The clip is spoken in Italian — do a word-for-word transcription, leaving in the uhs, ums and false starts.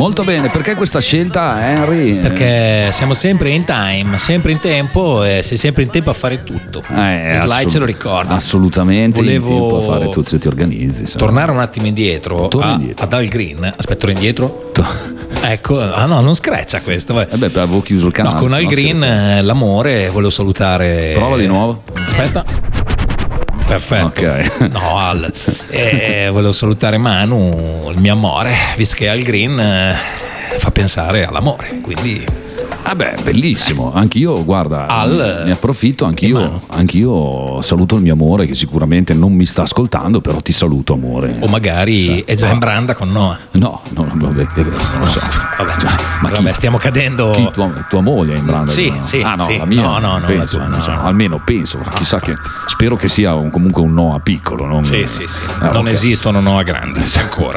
Molto bene, perché questa scelta, Henry? Perché siamo sempre in time, sempre in tempo e sei sempre in tempo a fare tutto. Eh, Sly assolut- ce lo ricorda. Assolutamente. Volevo in tempo a fare tutto, se ti organizzi. Sai. Tornare un attimo indietro, a, indietro. ad Al Green. Aspetta, indietro. To- Ecco, ah no, non screccia questo. Vai. Eh beh, avevo chiuso il canale. No, con Al sennò Green scherzavo. eh, l'amore, volevo salutare. Prova di nuovo. Aspetta. Perfetto. Ok. No, Al. Eh, volevo salutare Manu, il mio amore, visto che Al Green eh, fa pensare all'amore, quindi. Ah beh, bellissimo. Anch'io, guarda, Al- ne approfitto, in anch'io, mano. anch'io saluto il mio amore che sicuramente non mi sta ascoltando, però ti saluto, amore. O magari è già in branda con Noah. No, no, no, vabbè, eh, non lo so. Vabbè, Ma chi- vabbè, stiamo cadendo. Chi, tua, tua moglie è in branda? Sì, no? sì, Ah no, sì. la mia No, no, no, penso, la tua, non no, so, no. almeno penso, chissà che spero che sia un- comunque un Noah piccolo, non, Sì, sì, sì. Ah, non ok. esistono Noah grandi ancora.